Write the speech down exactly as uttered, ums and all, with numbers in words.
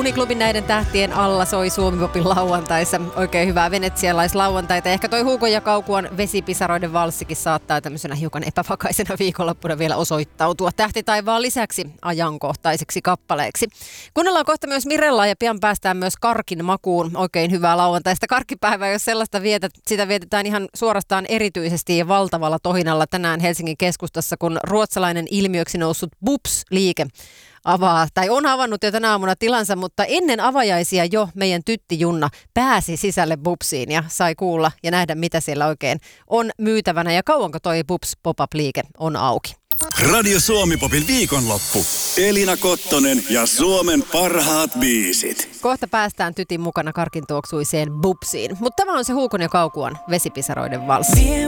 Uniklubin näiden tähtien alla soi Suomi-popin lauantaissa. Oikein hyvää venetsialaislauantaita. Ehkä toi Huukon ja Kaukuan Vesipisaroiden valssikin saattaa tämmöisenä hiukan epävakaisena viikonloppuna vielä osoittautua tähtitaivaan lisäksi ajankohtaiseksi kappaleeksi. Kuunnellaan kohta myös Mirellaa ja pian päästään myös karkin makuun. Oikein hyvää lauantaista karkkipäivää, jos sellaista vietät. Sitä vietetään ihan suorastaan erityisesti ja valtavalla tohinalla tänään Helsingin keskustassa, kun ruotsalainen ilmiöksi noussut Bubs-liike avaa, tai on avannut jo tänä aamuna tilansa, mutta ennen avajaisia jo meidän tytti Junna pääsi sisälle Bubsiin ja sai kuulla ja nähdä, mitä siellä oikein on myytävänä ja kauanko toi Bubs pop-up-liike on auki. Radio Suomi-popin viikonloppu. Elina Kottonen ja Suomen parhaat biisit. Kohta päästään tytin mukana karkin tuoksuiseen Bubsiin, mutta tämä on se Huukon ja Kaukuan Vesipisaroiden valssi.